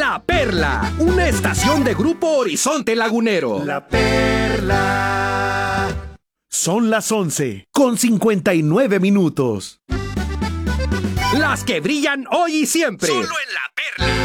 La Perla, una estación de Grupo Horizonte Lagunero. La Perla. Son las 11:59. Las que brillan hoy y siempre. Solo en La Perla.